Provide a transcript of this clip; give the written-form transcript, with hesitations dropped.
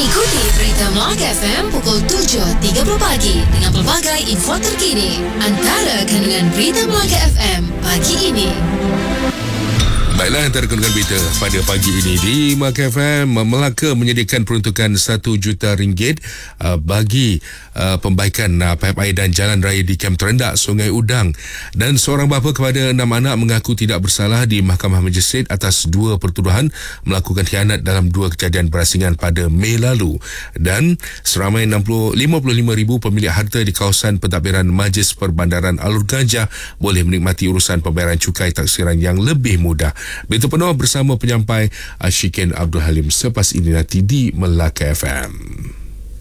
Ikuti berita Melaka FM pukul 7.30 pagi dengan pelbagai info terkini. Antara kandungan berita Melaka FM pagi ini. Baiklah, antara kandungan berita pada pagi ini di Melaka FM, Melaka menyediakan peruntukan RM1 juta bagi pembaikan paip air dan jalan raya di Kem Terendak, Sungai Udang. Dan seorang bapa kepada 6 anak mengaku tidak bersalah di Mahkamah Magistrate atas 2 pertuduhan melakukan khianat dalam 2 kejadian berasingan pada Mei lalu. Dan seramai 55,000 pemilik harta di kawasan pentadbiran Majlis Perbandaran Alur Gajah boleh menikmati urusan pembayaran cukai taksiran yang lebih mudah. Berita penuh bersama penyampai Ashikin Abdul Halim selepas ini nanti di Melaka FM.